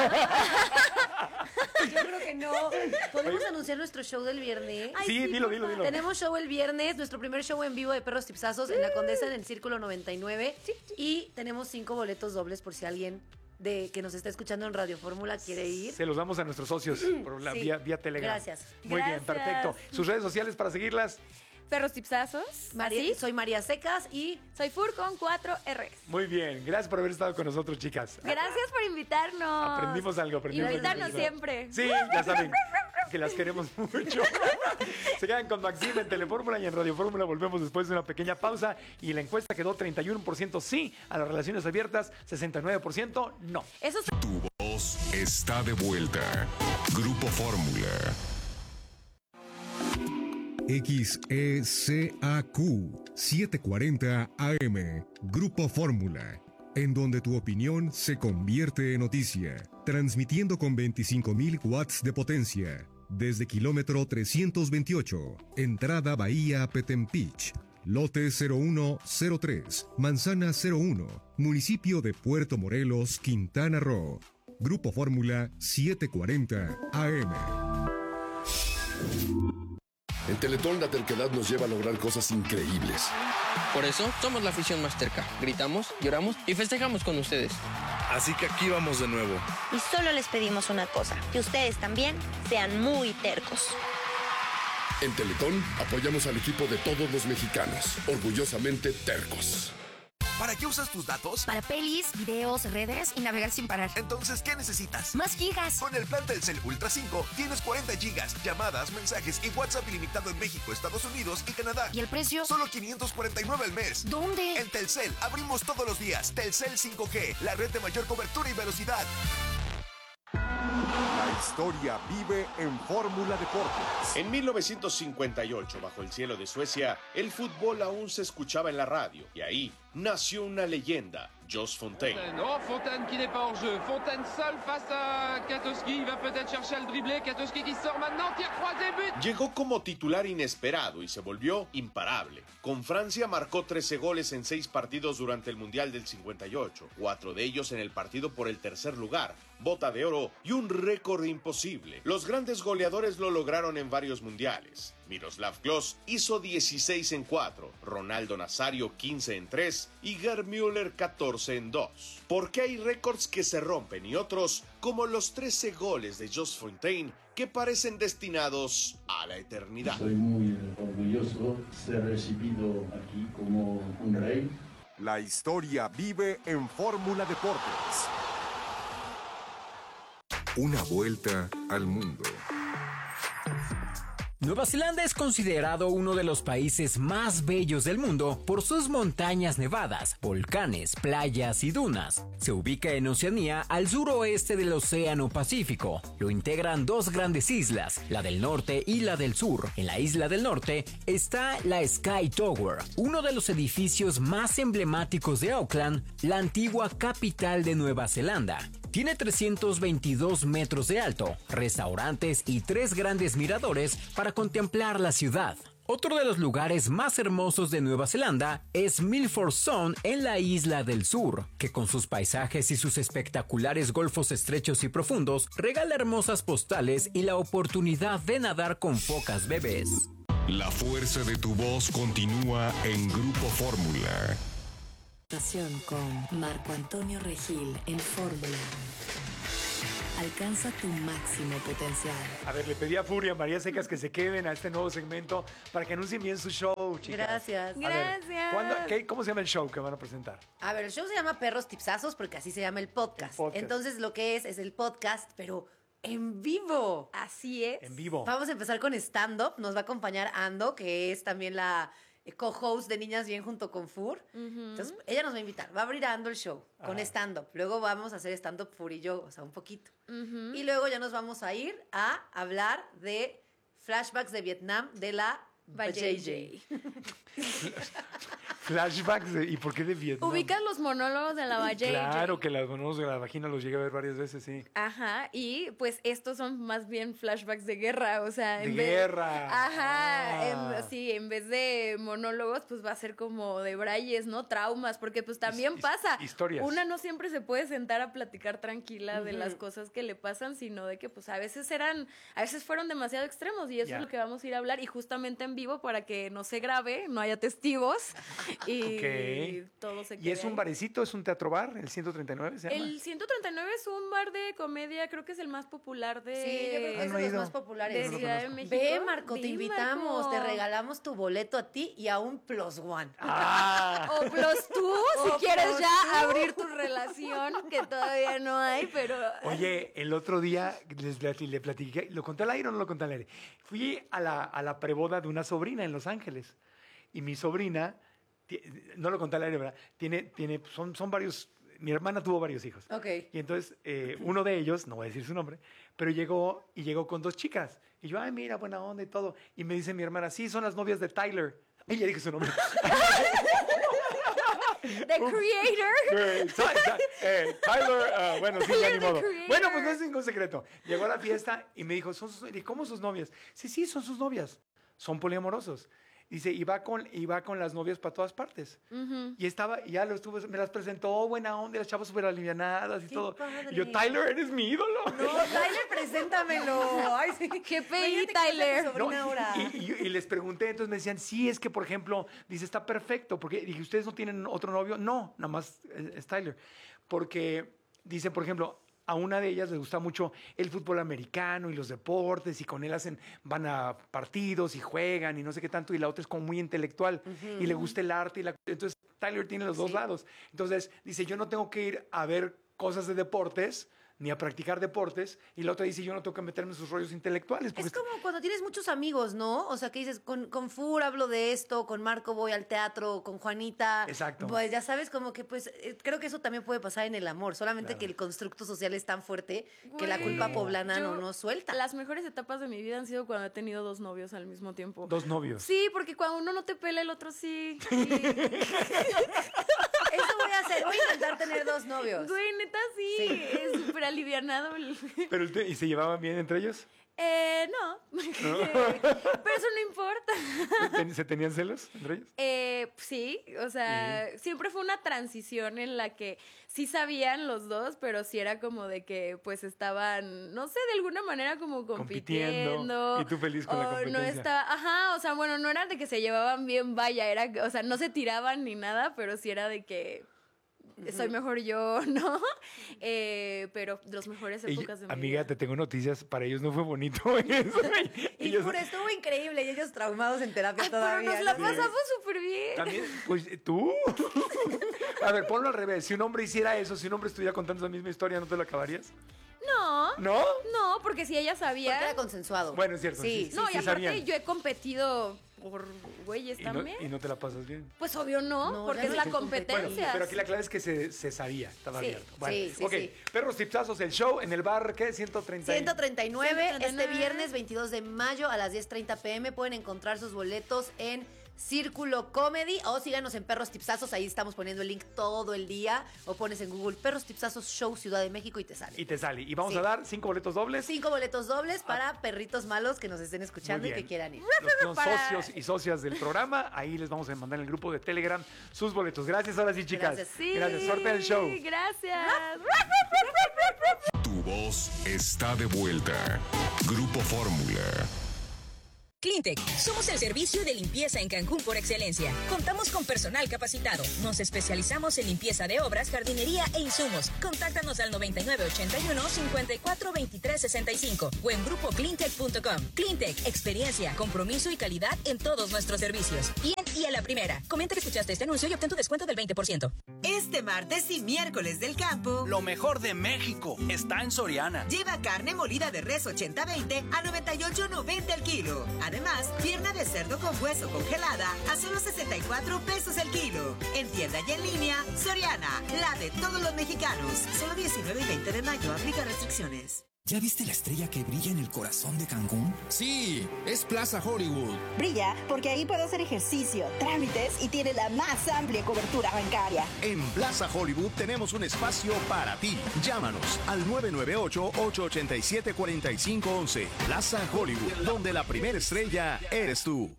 Yo creo que no. ¿Podemos anunciar nuestro show del viernes? Ay, Sí, sí, dilo. Tenemos show el viernes, nuestro primer show en vivo de Perros Tipsazos en la Condesa en el Círculo 99. Y tenemos 5 boletos dobles por si alguien que nos está escuchando en Radio Fórmula quiere ir. Se los damos a nuestros socios por la Sí. vía Telegram. Gracias. Muy bien, Gracias. perfecto. Sus redes sociales para seguirlas. Perros tipsazos, ¿así? Soy María Secas y Soy Fur con 4 R. Muy bien, gracias por haber estado con nosotros, chicas. Gracias por invitarnos. Aprendimos algo, aprendimos Invitarnos algo. siempre. Sí, ya saben que las queremos mucho. Se quedan con Maxime en Telefórmula y en Radio Fórmula. Volvemos después de una pequeña pausa y la encuesta quedó 31% sí a las relaciones abiertas, 69% no. Eso es Tu voz está de vuelta. Grupo Fórmula. XECAQ 740 AM. Grupo Fórmula. En donde tu opinión se convierte en noticia. Transmitiendo con 25.000 watts de potencia. Desde kilómetro 328. Entrada Bahía Petempich. Lote 0103. Manzana 01. Municipio de Puerto Morelos, Quintana Roo. Grupo Fórmula 740 AM. En Teletón la terquedad nos lleva a lograr cosas increíbles. Por eso somos la afición más terca. Gritamos, lloramos y festejamos con ustedes. Así que aquí vamos de nuevo. Y solo les pedimos una cosa, que ustedes también sean muy tercos. En Teletón apoyamos al equipo de todos los mexicanos, orgullosamente tercos. ¿Para qué usas tus datos? Para pelis, videos, redes y navegar sin parar. Entonces, ¿qué necesitas? ¡Más gigas! Con el plan Telcel Ultra 5 tienes 40 gigas, llamadas, mensajes y WhatsApp ilimitado en México, Estados Unidos y Canadá. ¿Y el precio? Solo $549 al mes. ¿Dónde? En Telcel, abrimos todos los días. Telcel 5G, la red de mayor cobertura y velocidad. La historia vive en Fórmula Deportes. En 1958, bajo el cielo de Suecia, el fútbol aún se escuchaba en la radio. Y ahí nació una leyenda, Jos Fontaine. Oh, Fontaine qui n'est pas hors jeu. Fontaine seul face à Katowski. Il va peut-être chercher al dribblé. Katowski qui sort maintenant. Tir croisé, but. Llegó como titular inesperado y se volvió imparable. Con Francia marcó 13 goles en 6 partidos durante el Mundial del 58. 4 de ellos en el partido por el tercer lugar, bota de oro y un récord imposible. Los grandes goleadores lo lograron en varios mundiales. Miroslav Klose hizo 16 en 4, Ronaldo Nazario 15 en 3 y Gerd Müller 14 en 2. Porque hay récords que se rompen y otros, como los 13 goles de Jos Fontaine, que parecen destinados a la eternidad. Soy muy orgulloso de ser recibido aquí como un rey. La historia vive en Fórmula Deportes. Una vuelta al mundo. Nueva Zelanda es considerado uno de los países más bellos del mundo por sus montañas nevadas, volcanes, playas y dunas. Se ubica en Oceanía, al suroeste del Océano Pacífico. Lo integran dos grandes islas, la del norte y la del sur. En la isla del norte está la Sky Tower, uno de los edificios más emblemáticos de Auckland, la antigua capital de Nueva Zelanda. Tiene 322 metros de alto, restaurantes y 3 grandes miradores para contemplar la ciudad. Otro de los lugares más hermosos de Nueva Zelanda es Milford Sound en la isla del sur, que con sus paisajes y sus espectaculares golfos estrechos y profundos regala hermosas postales y la oportunidad de nadar con focas bebés. La fuerza de tu voz continúa en Grupo Fórmula. Con Marco Antonio Regil en Fórmula. Alcanza tu máximo potencial. A ver, le pedí a Furia, María Secas, que se queden a este nuevo segmento para que anuncien bien su show, chicas. Gracias. Gracias. ¿Cómo se llama el show que van a presentar? A ver, el show se llama Perros Tipsazos porque así se llama el podcast. Entonces, lo que es el podcast, pero en vivo. Así es. En vivo. Vamos a empezar con stand-up. Nos va a acompañar Ando, que es también la co-host de Niñas Bien junto con Fur. Entonces, ella nos va a invitar. Va a abrir a Ando el show con stand-up. Luego vamos a hacer stand-up Fur y yo, o sea, un poquito. Y luego ya nos vamos a ir a hablar de flashbacks de Vietnam de la Vajayjay. Flashbacks, ¿y por qué de Vietnam? Ubicas los monólogos de la Vajayjay. Claro que los monólogos de la vagina los llegué a ver varias veces, sí. Ajá, y pues estos son más bien flashbacks de guerra, o sea... ¡De guerra! Ajá, sí, en vez de monólogos, pues va a ser como de brayes, ¿no? Traumas, porque pues también pasa. Historias. Una no siempre se puede sentar a platicar tranquila de las cosas que le pasan, sino de que pues a veces fueron demasiado extremos y eso es lo que vamos a ir a hablar y justamente en vivo para que no se grabe, no haya testigos y todo se quede. ¿Y es un barecito, es un teatro bar, el 139 se llama? El 139 es un bar de comedia, creo que es el más popular de... Sí, yo creo que es de los más populares. De Ciudad de México. Ve, Marco, te invitamos, Marco. te regalamos tu boleto a ti y a un +1. O +2, si quieres ya abrir tu relación, que todavía no hay, pero... Oye, el otro día le platiqué, ¿lo conté al aire o no lo conté al aire? Fui a la preboda de una sobrina en Los Ángeles y mi sobrina, no lo conté al aire, ¿verdad? Son varios, mi hermana tuvo varios hijos. Ok. Y entonces uno de ellos, no voy a decir su nombre, pero llegó con 2 chicas. Y yo, ay, mira, buena onda y todo. Y me dice mi hermana, sí, son las novias de Tyler. Y ya dije su nombre. The Creator. Tyler, bueno, sí, ya ni modo. Creator. Bueno, pues no es ningún secreto. Llegó a la fiesta y me dijo, ¿cómo sus novias? Sí, son sus novias. Son poliamorosos. Dice, y va con las novias para todas partes. Y me las presentó, buena onda, las chavas súper alivianadas y todo. Padre. Y yo, Tyler, eres mi ídolo. No, Tyler, preséntamelo. Ay, sí. Qué pedí, Tyler. No, y les pregunté, entonces me decían, sí, es que, por ejemplo, dice, está perfecto, porque dije, ¿ustedes no tienen otro novio? No, nada más es Tyler. Porque, dice, por ejemplo, a una de ellas le gusta mucho el fútbol americano y los deportes y con él van a partidos y juegan y no sé qué tanto, y la otra es como muy intelectual y le gusta el arte entonces Tyler tiene los dos lados. Entonces dice, yo no tengo que ir a ver cosas de deportes ni a practicar deportes, y la otra dice, yo no tengo que meterme en sus rollos intelectuales. Es como cuando tienes muchos amigos, ¿no? O sea, que dices, con Fur hablo de esto, con Marco voy al teatro, con Juanita. Exacto. Pues ya sabes, como que pues creo que eso también puede pasar en el amor, solamente que el constructo social es tan fuerte que la culpa poblana no nos suelta. Las mejores etapas de mi vida han sido cuando he tenido 2 novios al mismo tiempo. ¿2 novios? Sí, porque cuando uno no te pela, el otro sí. Eso voy a hacer, voy a intentar tener 2 novios. Güey, neta sí. Es súper alivianado. Pero ¿y se llevaban bien entre ellos? No. Pero eso no importa. ¿Se tenían celos entre ellos? Sí, o sea, siempre fue una transición en la que sí sabían los dos, pero sí era como de que pues estaban, no sé, de alguna manera como compitiendo. Y tú feliz con la competencia. O sea, bueno, no era de que se llevaban bien, vaya, era, o sea, no se tiraban ni nada, pero sí era de que soy mejor yo, ¿no? Pero las mejores épocas de mi amiga, vida. te tengo noticias, para ellos no fue bonito eso. Y por estuvo increíble, y ellos traumados en terapia todavía. Pero nos la pasamos súper bien. También, pues, ¿tú? A ver, ponlo al revés. Si un hombre hiciera eso, si un hombre estuviera contando esa misma historia, ¿no te lo acabarías? No. ¿No? No, porque si ella sabía... Porque era consensuado. Bueno, es cierto. Sí, no, y aparte sabían. yo he competido por güeyes también. ¿Y no te la pasas bien? Pues obvio no, porque es la competencia. Bueno, pero aquí la clave es que se sabía, estaba abierto. Bueno, sí, ok, Perros Tipsazos, el show en el bar, ¿qué? 139, este viernes 22 de mayo a las 10:30 p.m. Pueden encontrar sus boletos en Círculo Comedy, o síganos en Perros Tipsazos, ahí estamos poniendo el link todo el día, o pones en Google Perros Tipsazos Show Ciudad de México y te sale. Y vamos a dar 5 boletos dobles. 5 boletos dobles para perritos malos que nos estén escuchando y que quieran ir. Los socios y socias del programa, ahí les vamos a mandar en el grupo de Telegram sus boletos. Gracias, ahora sí, chicas. Gracias. Gracias, suerte del show. Gracias. Tu voz está de vuelta. Grupo Fórmula. Cleantech, somos el servicio de limpieza en Cancún por excelencia. Contamos con personal capacitado. Nos especializamos en limpieza de obras, jardinería e insumos. Contáctanos al 9981-542365 o en grupocleantech.com. Cleantech, experiencia, compromiso y calidad en todos nuestros servicios. Bien y a la primera. Comenta que escuchaste este anuncio y obtén tu descuento del 20%. Este martes y miércoles del campo, lo mejor de México está en Soriana. Lleva carne molida de res 80-20 a 98.90 el kilo. Además, pierna de cerdo con hueso congelada a solo 64 pesos el kilo. En tienda y en línea, Soriana, la de todos los mexicanos. Solo 19 y 20 de mayo, aplica restricciones. ¿Ya viste la estrella que brilla en el corazón de Cancún? Sí, es Plaza Hollywood. Brilla porque ahí puedo hacer ejercicio, trámites y tiene la más amplia cobertura bancaria. En Plaza Hollywood tenemos un espacio para ti. Llámanos al 998-887-4511. Plaza Hollywood, donde la primera estrella eres tú.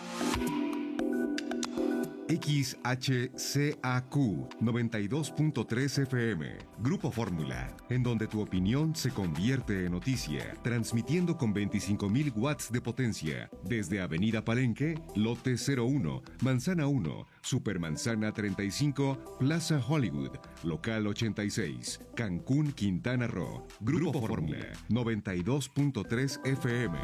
XHCAQ 92.3 FM, Grupo Fórmula, en donde tu opinión se convierte en noticia, transmitiendo con 25.000 watts de potencia, desde Avenida Palenque, Lote 01, Manzana 1, Supermanzana 35, Plaza Hollywood, Local 86, Cancún, Quintana Roo, Grupo Fórmula, 92.3 FM.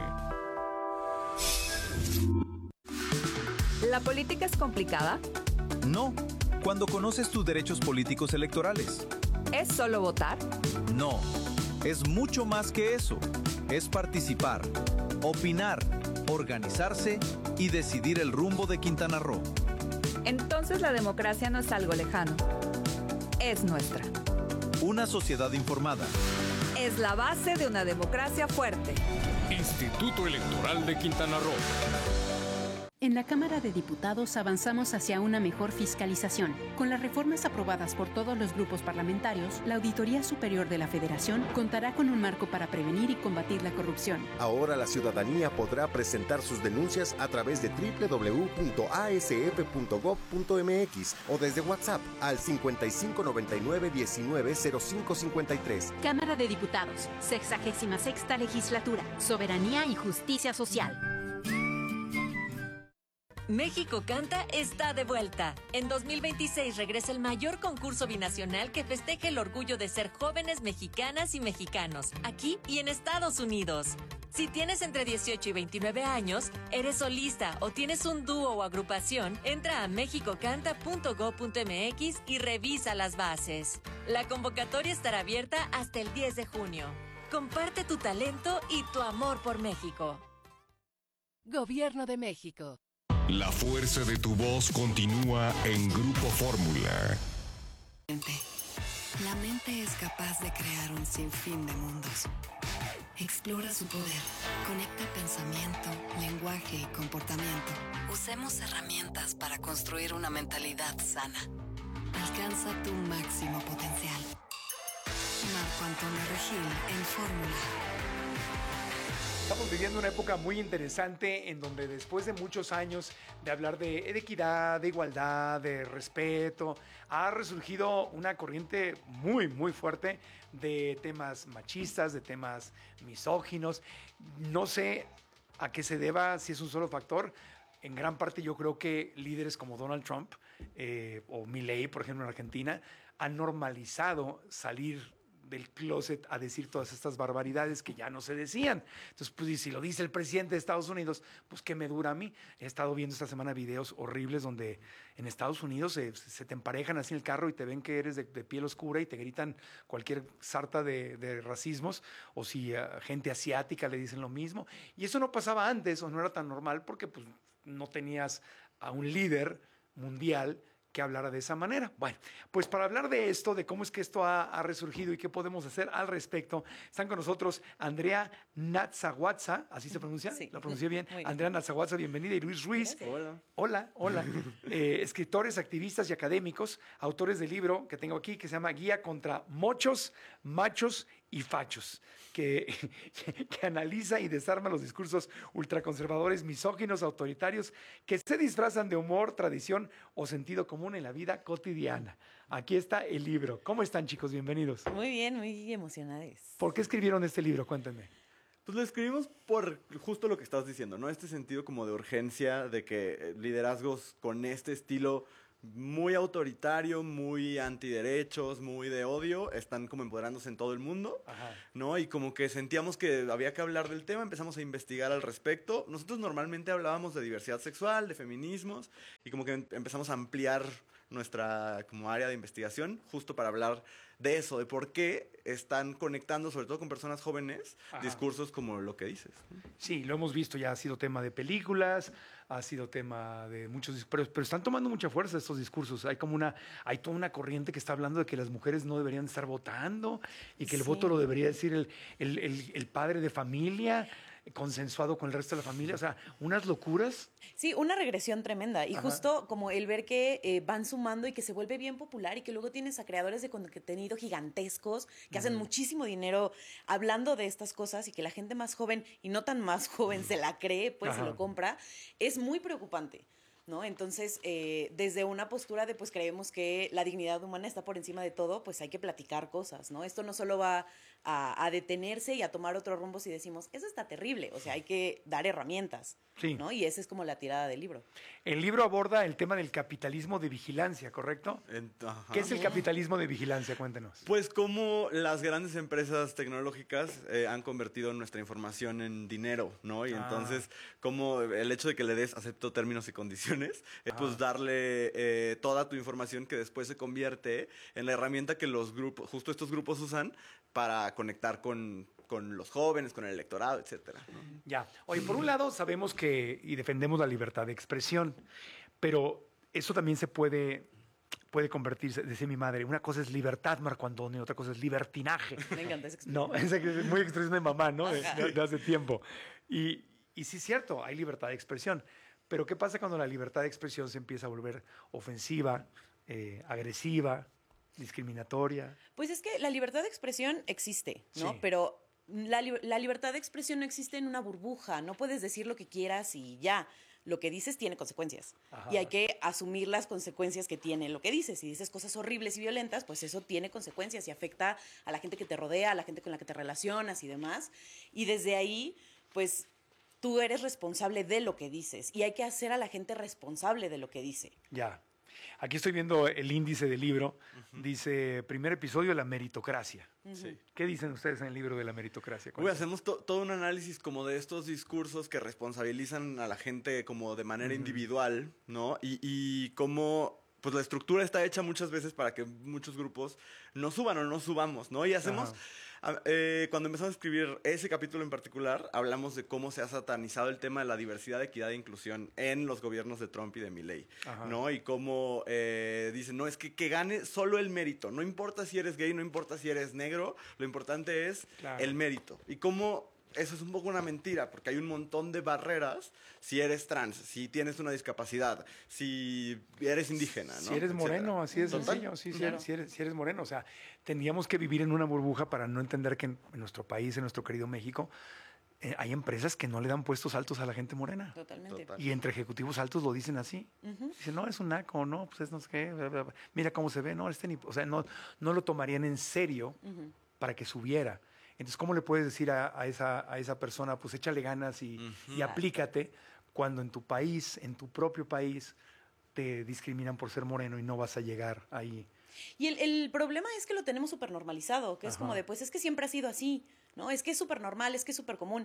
¿La política es complicada? No, cuando conoces tus derechos políticos electorales. ¿Es solo votar? No, es mucho más que eso. Es participar, opinar, organizarse y decidir el rumbo de Quintana Roo. Entonces la democracia no es algo lejano. Es nuestra. Una sociedad informada. Es la base de una democracia fuerte. Instituto Electoral de Quintana Roo. En la Cámara de Diputados avanzamos hacia una mejor fiscalización. Con las reformas aprobadas por todos los grupos parlamentarios, la Auditoría Superior de la Federación contará con un marco para prevenir y combatir la corrupción. Ahora la ciudadanía podrá presentar sus denuncias a través de www.asf.gov.mx o desde WhatsApp al 5599-190553. Cámara de Diputados, 66ª Legislatura, Soberanía y Justicia Social. México Canta está de vuelta. En 2026 regresa el mayor concurso binacional que festeje el orgullo de ser jóvenes mexicanas y mexicanos, aquí y en Estados Unidos. Si tienes entre 18 y 29 años, eres solista o tienes un dúo o agrupación, entra a mexicocanta.go.mx y revisa las bases. La convocatoria estará abierta hasta el 10 de junio. Comparte tu talento y tu amor por México. Gobierno de México. La fuerza de tu voz continúa en Grupo Fórmula. La mente es capaz de crear un sinfín de mundos. Explora su poder. Conecta pensamiento, lenguaje y comportamiento. Usemos herramientas para construir una mentalidad sana. Alcanza tu máximo potencial. Marco Antonio Regil en Fórmula. Estamos viviendo una época muy interesante en donde después de muchos años de hablar de equidad, de igualdad, de respeto, ha resurgido una corriente muy, muy fuerte de temas machistas, de temas misóginos. No sé a qué se deba, si es un solo factor. En gran parte yo creo que líderes como Donald Trump o Milei, por ejemplo, en Argentina, han normalizado salir del closet a decir todas estas barbaridades que ya no se decían. Entonces, pues, y si lo dice el presidente de Estados Unidos, pues, ¿qué me dura a mí? He estado viendo esta semana videos horribles donde en Estados Unidos se te emparejan así en el carro y te ven que eres de piel oscura y te gritan cualquier sarta de racismos, o si a gente asiática le dicen lo mismo. Y eso no pasaba antes, o no era tan normal, porque pues, no tenías a un líder mundial que hablara de esa manera. Bueno, pues para hablar de esto, de cómo es que esto ha resurgido y qué podemos hacer al respecto, están con nosotros Andrea Nazahuatza, ¿así se pronuncia? Sí. ¿Lo pronuncié bien? Andrea Nazahuatza, bienvenida, y Luis Ruiz. Hola. Hola. Escritores, activistas y académicos, autores del libro que tengo aquí, que se llama Guía contra Mochos, Machos y Fachos, que analiza y desarma los discursos ultraconservadores, misóginos, autoritarios, que se disfrazan de humor, tradición o sentido común en la vida cotidiana. Aquí está el libro. ¿Cómo están, chicos? Bienvenidos. Muy bien, muy emocionados. ¿Por qué escribieron este libro? Cuéntenme. Pues lo escribimos por justo lo que estás diciendo, ¿no? Este sentido como de urgencia, de que liderazgos con este estilo muy autoritario, muy antiderechos, muy de odio, están como empoderándose en todo el mundo, ¿no? Y como que sentíamos que había que hablar del tema, empezamos a investigar al respecto. Nosotros normalmente hablábamos de diversidad sexual, de feminismos, y como que empezamos a ampliar nuestra como área de investigación justo para hablar de eso, de por qué están conectando, sobre todo con personas jóvenes, discursos como lo que dices. Sí, lo hemos visto, ya ha sido tema de películas, ha sido tema de muchos, pero están tomando mucha fuerza estos discursos. Hay toda una corriente que está hablando de que las mujeres no deberían estar votando y que el voto lo debería decir el padre de familia, consensuado con el resto de la familia. O sea, unas locuras. Sí, una regresión tremenda. Y justo como el ver que van sumando y que se vuelve bien popular y que luego tienes a creadores de contenido gigantescos que hacen muchísimo dinero hablando de estas cosas y que la gente más joven y no tan más joven se la cree, pues se lo compra, es muy preocupante, ¿no? Entonces, desde una postura de, pues, creemos que la dignidad humana está por encima de todo, pues hay que platicar cosas, ¿no? Esto no solo va a detenerse y a tomar otro rumbo si decimos, eso está terrible, o sea, hay que dar herramientas, ¿no? Y esa es como la tirada del libro. El libro aborda el tema del capitalismo de vigilancia, ¿correcto? ¿Qué es el capitalismo de vigilancia? Cuéntenos. Pues como las grandes empresas tecnológicas han convertido nuestra información en dinero, ¿no? Y entonces, como el hecho de que le des, acepto términos y condiciones, pues darle toda tu información que después se convierte en la herramienta que los grupos, justo estos grupos usan para conectar con los jóvenes, con el electorado, etcétera, ¿no? Ya. Oye, por un lado sabemos que y defendemos la libertad de expresión, pero eso también se puede convertirse, decía mi madre, una cosa es libertad, Marco Antonio, otra cosa es libertinaje. Me encanta esa expresión. No, es muy expresión de mamá, ¿no? De hace tiempo. Y sí es cierto, hay libertad de expresión, pero ¿qué pasa cuando la libertad de expresión se empieza a volver ofensiva, agresiva, discriminatoria? Pues es que la libertad de expresión existe, ¿no? Sí. Pero la libertad de expresión no existe en una burbuja. No puedes decir lo que quieras y ya. Lo que dices tiene consecuencias. Y hay que asumir las consecuencias que tiene lo que dices. Si dices cosas horribles y violentas, pues eso tiene consecuencias y afecta a la gente que te rodea, a la gente con la que te relacionas y demás. Y desde ahí, pues tú eres responsable de lo que dices y hay que hacer a la gente responsable de lo que dice. Ya. Aquí estoy viendo el índice del libro. Dice, primer episodio, la meritocracia. Sí. ¿Qué dicen ustedes en el libro de la meritocracia? Uy, hacemos todo un análisis como de estos discursos que responsabilizan a la gente como de manera individual, ¿no? Y cómo pues la estructura está hecha muchas veces para que muchos grupos no suban o no subamos, ¿no? Y hacemos... cuando empezamos a escribir ese capítulo en particular, hablamos de cómo se ha satanizado el tema de la diversidad, equidad e inclusión en los gobiernos de Trump y de Milei, ¿no? Y cómo dicen, no, es que gane solo el mérito. No importa si eres gay, no importa si eres negro, lo importante es el mérito. Y cómo eso es un poco una mentira, porque hay un montón de barreras si eres trans, si tienes una discapacidad, si eres indígena, ¿no? Si eres moreno, así de sencillo. Sí, claro. si eres moreno. O sea, tendríamos que vivir en una burbuja para no entender que en nuestro país, en nuestro querido México, hay empresas que no le dan puestos altos a la gente morena. Totalmente. Y entre ejecutivos altos lo dicen así. Dicen, no, es un naco, no, pues es no sé qué, bla, bla, bla. Mira cómo se ve, no, o sea, no lo tomarían en serio para que subiera. Entonces, ¿cómo le puedes decir a esa persona, pues échale ganas y aplícate, cuando en tu país, en tu propio país, te discriminan por ser moreno y no vas a llegar ahí? Y el problema es que lo tenemos súper normalizado, que es como de, pues es que siempre ha sido así, ¿no? Es que es súper normal, es que es súper común.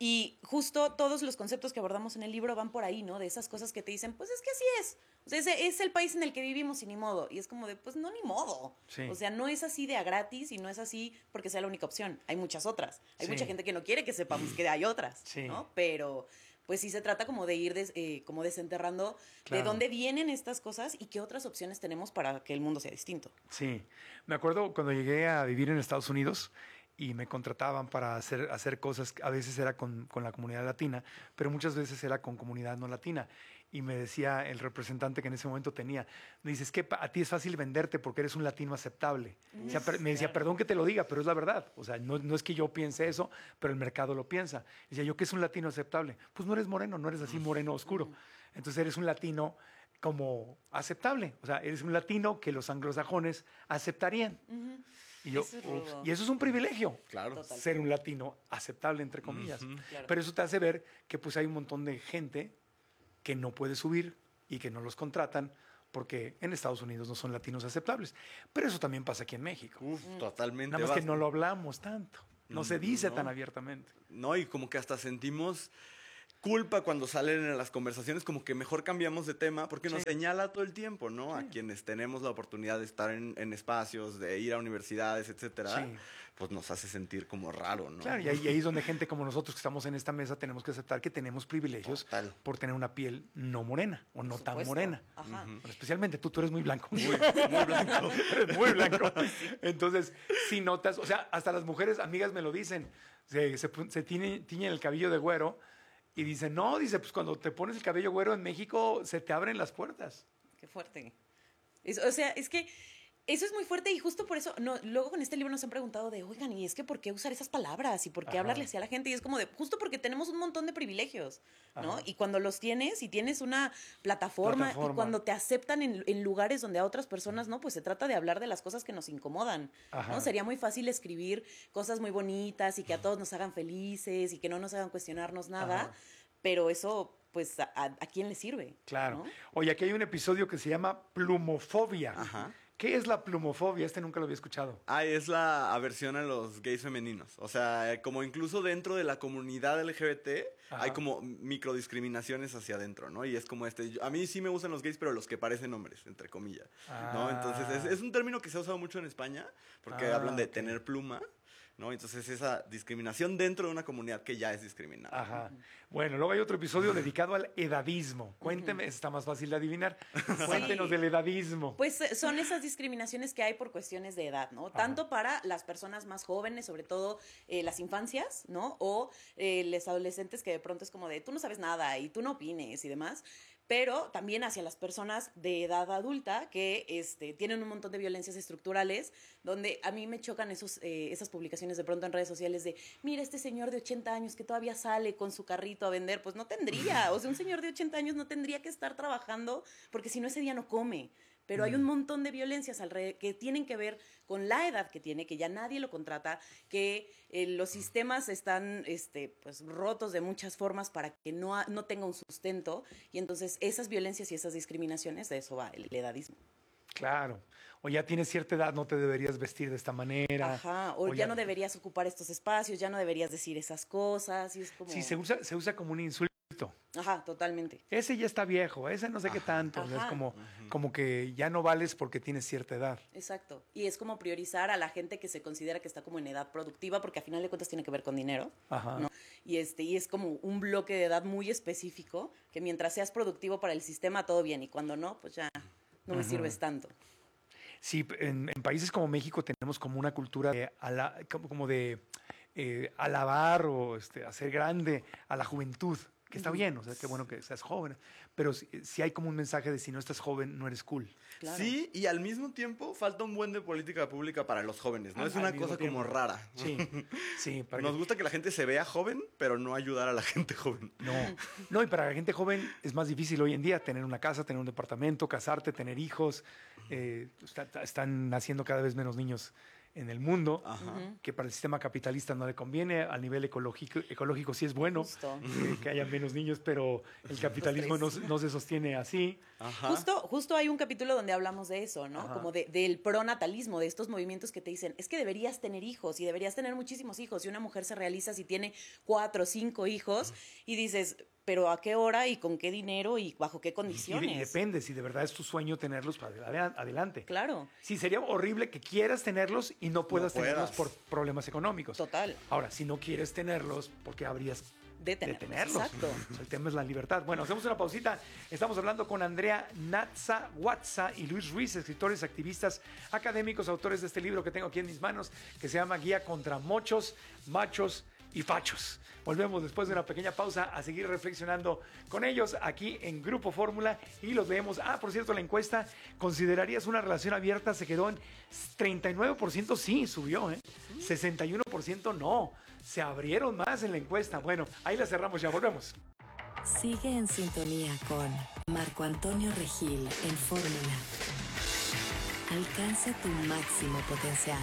Y justo todos los conceptos que abordamos en el libro van por ahí, ¿no? De esas cosas que te dicen, pues es que así es. O sea, ese es el país en el que vivimos y ni modo. Y es como de, pues no, ni modo. Sí. O sea, no es así de a gratis y no es así porque sea la única opción. Hay muchas otras. Hay mucha gente que no quiere que sepamos que hay otras, ¿no? Pero pues sí se trata como de ir como desenterrando de dónde vienen estas cosas y qué otras opciones tenemos para que el mundo sea distinto. Sí, me acuerdo cuando llegué a vivir en Estados Unidos y me contrataban para hacer cosas, a veces era con la comunidad latina, pero muchas veces era con comunidad no latina. Y me decía el representante que en ese momento tenía, me dice, es que a ti es fácil venderte porque eres un latino aceptable. O sea, me decía, perdón que te lo diga, pero es la verdad. O sea, no es que yo piense eso, pero el mercado lo piensa. Decía, ¿yo qué es un latino aceptable? Pues no eres moreno, no eres así moreno oscuro. Entonces eres un latino como aceptable. O sea, eres un latino que los anglosajones aceptarían. Y eso es un privilegio, ser un latino aceptable, entre comillas. Pero eso te hace ver que pues hay un montón de gente que no puede subir y que no los contratan porque en Estados Unidos no son latinos aceptables. Pero eso también pasa aquí en México. Totalmente. Nada más que no lo hablamos tanto. No se dice tan abiertamente. No, y como que hasta sentimos culpa cuando salen en las conversaciones, como que mejor cambiamos de tema porque nos señala todo el tiempo, ¿no? A quienes tenemos la oportunidad de estar en espacios, de ir a universidades, etcétera, pues nos hace sentir como raro, ¿no? Claro, y ahí es donde gente como nosotros que estamos en esta mesa tenemos que aceptar que tenemos privilegios por tener una piel no morena o no tan morena. Pero especialmente tú eres muy blanco. Muy blanco. Eres muy blanco. Entonces, si notas, o sea, hasta las mujeres amigas me lo dicen, se tiñen el cabello de güero. Y dice, no, pues cuando te pones el cabello güero en México, se te abren las puertas. Qué fuerte. O sea, es que eso es muy fuerte y justo por eso, luego con este libro nos han preguntado de, oigan, ¿y es que por qué usar esas palabras? ¿Y por qué hablarle así a la gente? Y es como de, justo porque tenemos un montón de privilegios, ¿no? Y cuando los tienes y tienes una plataforma y cuando te aceptan en lugares donde a otras personas, ¿no? Pues se trata de hablar de las cosas que nos incomodan, ¿no? Sería muy fácil escribir cosas muy bonitas y que a todos nos hagan felices y que no nos hagan cuestionarnos nada, pero eso, pues, ¿a quién le sirve? Claro. ¿No? Oye, aquí hay un episodio que se llama Plumofobia. ¿Qué es la plumofobia? Nunca lo había escuchado. Es la aversión a los gays femeninos. O sea, como incluso dentro de la comunidad LGBT hay como microdiscriminaciones hacia adentro, ¿no? Y es como a mí sí me gustan los gays, pero los que parecen hombres, entre comillas, ¿no? Entonces, es un término que se ha usado mucho en España porque hablan de tener pluma, ¿no? Entonces, esa discriminación dentro de una comunidad que ya es discriminada. Bueno, luego hay otro episodio dedicado al edadismo. Cuénteme, está más fácil de adivinar. Cuéntenos del edadismo. Pues son esas discriminaciones que hay por cuestiones de edad, ¿no? Tanto para las personas más jóvenes, sobre todo las infancias, ¿no? O los adolescentes que de pronto es como de, tú no sabes nada y tú no opines y demás. Pero también hacia las personas de edad adulta que tienen un montón de violencias estructurales, donde a mí me chocan esas publicaciones de pronto en redes sociales de, mira, este señor de 80 años que todavía sale con su carrito a vender, pues no tendría, o sea, un señor de 80 años no tendría que estar trabajando, porque si no ese día no come. pero hay un montón de violencias que tienen que ver con la edad que tiene, que ya nadie lo contrata, que los sistemas están pues, rotos de muchas formas para que no tenga un sustento, y entonces esas violencias y esas discriminaciones, de eso va el edadismo. Claro. O ya tienes cierta edad, no te deberías vestir de esta manera. Ajá, o ya no deberías ocupar estos espacios, ya no deberías decir esas cosas, y es como... Sí, se usa como un insulto. Ajá, totalmente. Ese ya está viejo, ese no sé qué tanto. Es como que ya no vales porque tienes cierta edad. Exacto. Y es como priorizar a la gente que se considera que está como en edad productiva, porque a final de cuentas tiene que ver con dinero. Ajá. ¿no? Y es como un bloque de edad muy específico, que mientras seas productivo para el sistema, todo bien. Y cuando no, pues ya no me sirves tanto. Sí, en países como México tenemos como una cultura de alabar o hacer grande a la juventud, que está bien, o sea, qué bueno que seas joven, pero sí hay como un mensaje de si no estás joven, no eres cool. Claro. Sí, y al mismo tiempo falta un buen de política pública para los jóvenes, ¿no? Es una cosa como rara. Sí. Nos gusta que la gente se vea joven, pero no ayudar a la gente joven. No, y para la gente joven es más difícil hoy en día tener una casa, tener un departamento, casarte, tener hijos. Están naciendo cada vez menos niños en el mundo, que para el sistema capitalista no le conviene. A nivel ecológico sí es bueno que haya menos niños, pero el capitalismo no se sostiene así. Justo hay un capítulo donde hablamos de eso, ¿no? Como del pronatalismo, de estos movimientos que te dicen, es que deberías tener hijos y deberías tener muchísimos hijos, y una mujer se realiza si tiene 4 o 5 hijos, y dices... pero ¿a qué hora y con qué dinero y bajo qué condiciones? Y depende, si de verdad es tu sueño tenerlos para adelante. Claro. Sí, sería horrible que quieras tenerlos y no puedas tenerlos por problemas económicos. Total. Ahora, si no quieres tenerlos, ¿por qué habrías de tenerlos? Exacto. O sea, el tema es la libertad. Bueno, hacemos una pausita. Estamos hablando con Andrea Natza Watza y Luis Ruiz, escritores, activistas, académicos, autores de este libro que tengo aquí en mis manos, que se llama Guía contra Mochos, Machos y Fachos. Volvemos después de una pequeña pausa a seguir reflexionando con ellos aquí en Grupo Fórmula y los vemos. Por cierto, la encuesta, ¿considerarías una relación abierta? Se quedó en 39%, sí, subió, 61% no. Se abrieron más en la encuesta. Bueno, ahí la cerramos ya, volvemos. Sigue en sintonía con Marco Antonio Regil en Fórmula. Alcanza tu máximo potencial.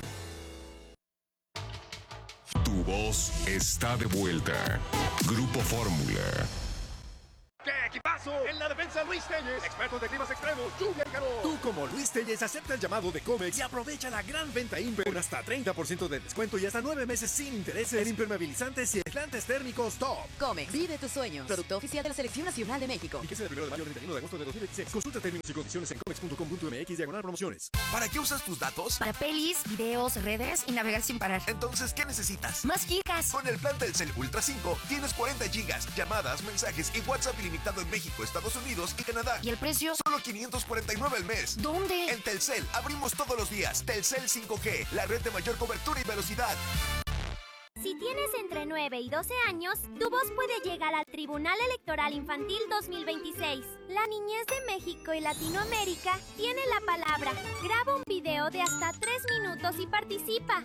Tu voz está de vuelta. Grupo Fórmula. ¡Qué equipazo! En la defensa, Luis Telles, experto de climas extremos, lluvia y calor. Tú, como Luis Telles, acepta el llamado de Comex y aprovecha la gran venta Imper con hasta 30% de descuento y hasta 9 meses sin intereses en impermeabilizantes y aislantes térmicos top. Comex, vive tus sueños. Producto oficial de la Selección Nacional de México. Fíjese del 1 de mayo al 31 de agosto de 2026. Consulta términos y condiciones en comex.com.mx/promociones. ¿Para qué usas tus datos? Para pelis, videos, redes y navegar sin parar. Entonces, ¿qué necesitas? Más gigas. Con el plan Telcel Ultra 5 tienes 40 gigas, llamadas, mensajes y WhatsApp ilimitado en México, Estados Unidos y Canadá. ¿Y el precio? Solo $549 al mes. ¿Dónde? En Telcel, abrimos todos los días. Telcel 5G, la red de mayor cobertura y velocidad. Si tienes entre 9 y 12 años, tu voz puede llegar al Tribunal Electoral Infantil 2026. La niñez de México y Latinoamérica tiene la palabra. Graba un video de hasta 3 minutos y participa.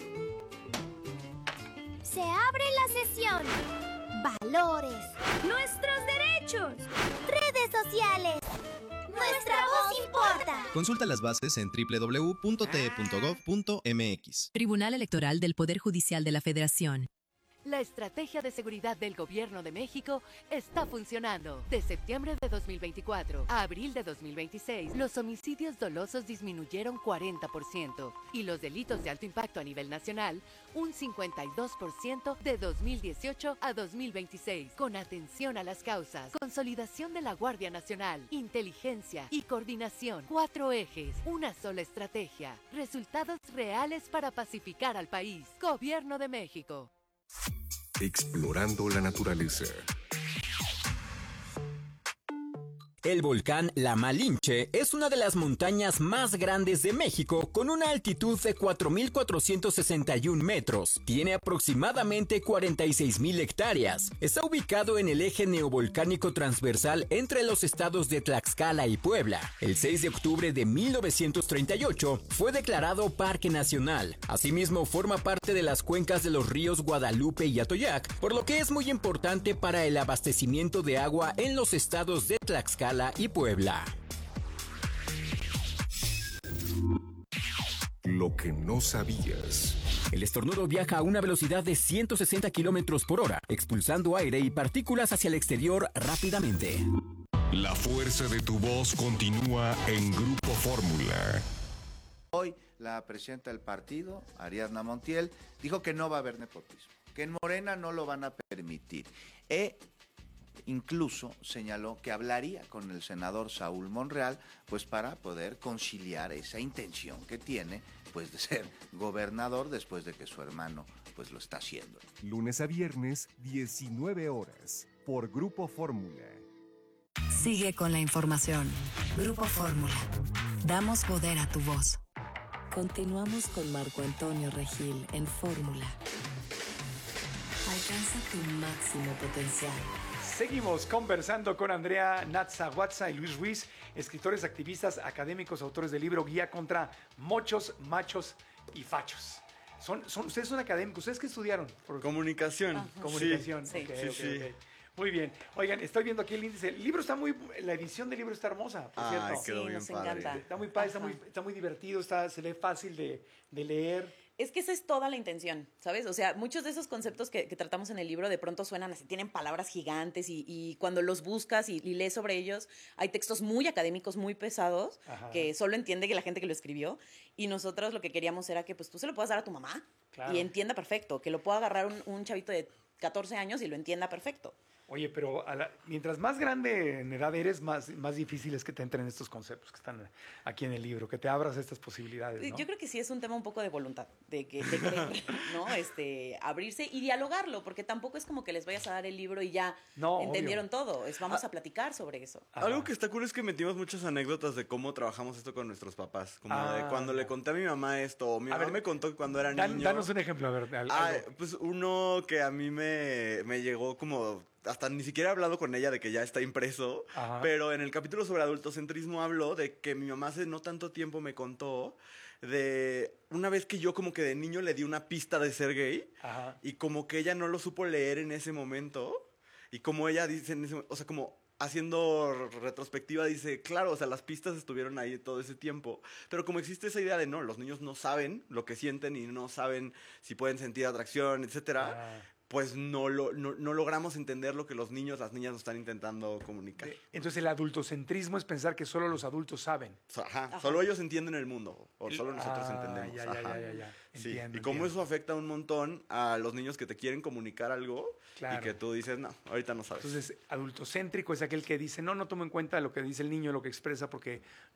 Se abre la sesión. Valores. Nuestros derechos. Redes sociales. Nuestra voz importa. Consulta las bases en www.te.gov.mx. Tribunal Electoral del Poder Judicial de la Federación. La estrategia de seguridad del Gobierno de México está funcionando. De septiembre de 2024 a abril de 2026, los homicidios dolosos disminuyeron 40% y los delitos de alto impacto a nivel nacional un 52% de 2018 a 2026. Con atención a las causas, consolidación de la Guardia Nacional, inteligencia y coordinación. 4 ejes, una sola estrategia. Resultados reales para pacificar al país. Gobierno de México. Explorando la naturaleza. El volcán La Malinche es una de las montañas más grandes de México con una altitud de 4.461 metros. Tiene aproximadamente 46.000 hectáreas. Está ubicado en el eje neovolcánico transversal entre los estados de Tlaxcala y Puebla. El 6 de octubre de 1938 fue declarado Parque Nacional. Asimismo, forma parte de las cuencas de los ríos Guadalupe y Atoyac, por lo que es muy importante para el abastecimiento de agua en los estados de Tlaxcala y Puebla. lo que no sabías. El estornudo viaja a una velocidad de 160 kilómetros por hora, expulsando aire y partículas hacia el exterior rápidamente. La fuerza de tu voz continúa en Grupo Fórmula. Hoy la presidenta del partido, Ariadna Montiel, dijo que no va a haber nepotismo, que en Morena no lo van a permitir. Incluso señaló que hablaría con el senador Saúl Monreal, pues para poder conciliar esa intención que tiene, pues de ser gobernador después de que su hermano pues lo está haciendo. Lunes a viernes, 19 horas, por Grupo Fórmula. Sigue con la información. Grupo Fórmula. Damos poder a tu voz. Continuamos con Marco Antonio Regil en Fórmula. Alcanza tu máximo potencial. Seguimos conversando con Andrea Natza-Huatza y Luis Ruiz, escritores, activistas, académicos, autores del libro Guía contra Mochos, Machos y Fachos. Ustedes son académicos, ¿ustedes qué estudiaron? Comunicación. Ajá. Comunicación, sí. Okay. Muy bien. Oigan, estoy viendo aquí el índice. El libro está la edición del libro está hermosa, por cierto. Quedó bien padre. Encanta. Está muy padre, está muy divertido, se lee fácil de leer. Es que esa es toda la intención, ¿sabes? O sea, muchos de esos conceptos que tratamos en el libro de pronto suenan así, tienen palabras gigantes y cuando los buscas y lees sobre ellos, hay textos muy académicos, muy pesados, que solo entiende que la gente que lo escribió. Y nosotros lo que queríamos era que pues tú se lo puedas dar a tu mamá y entienda perfecto, que lo pueda agarrar un chavito de 14 años y lo entienda perfecto. Oye, pero mientras más grande en edad eres, más difícil es que te entren estos conceptos que están aquí en el libro, que te abras estas posibilidades, ¿no? Yo creo que sí es un tema un poco de voluntad, de querer, ¿no? Abrirse y dialogarlo, porque tampoco es como que les vayas a dar el libro y ya entendieron todo. Vamos a platicar sobre eso. Algo que está cool es que metimos muchas anécdotas de cómo trabajamos esto con nuestros papás. Como de cuando le conté a mi mamá esto, o mi mamá me contó que cuando era niño. Danos un ejemplo, a ver. Pues uno que a mí me llegó como... Hasta ni siquiera he hablado con ella de que ya está impreso, pero en el capítulo sobre adultocentrismo habló de que mi mamá hace no tanto tiempo me contó de una vez que yo como que de niño le di una pista de ser gay y como que ella no lo supo leer en ese momento y como ella dice, o sea, como haciendo retrospectiva dice, claro, o sea, las pistas estuvieron ahí todo ese tiempo, pero como existe esa idea de no, los niños no saben lo que sienten y no saben si pueden sentir atracción, etcétera, pues no logramos entender lo que los niños, las niñas nos están intentando comunicar. Entonces el adultocentrismo es pensar que solo los adultos saben. Solo ellos entienden el mundo, o solo nosotros entendemos. Ya. Sí. Y cómo eso afecta un montón a los niños que te quieren comunicar algo y que tú dices, no, ahorita no sabes. Entonces, adultocéntrico es aquel que dice, no tomo en cuenta lo que dice el niño, lo que expresa, porque